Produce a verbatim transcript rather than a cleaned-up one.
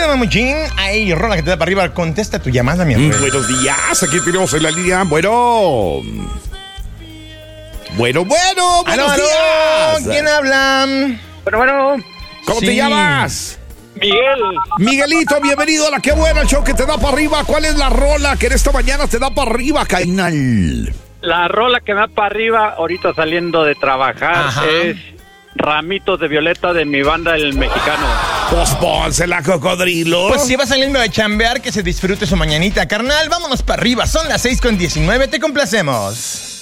Bueno, mamuchín, ahí, rola que te da para arriba. Contesta tu llamada, mi amor. Mm, buenos días, aquí tenemos en la línea. Bueno. Bueno, bueno, buenos aló, días. aló, ¿quién habla? Bueno, bueno. ¿Cómo Sí. te llamas? Miguel. Miguelito, bienvenido a la que buena, el show que te da para arriba. ¿Cuál es la rola que en esta mañana te da para arriba, Cainal? La rola que me da para arriba ahorita saliendo de trabajar Ajá. es Ramitos de Violeta de mi banda El Mexicano. Pues pónsela, cocodrilo. Pues si va saliendo de chambear, que se disfrute su mañanita, carnal. Vámonos para arriba, son las seis con diecinueve, te complacemos.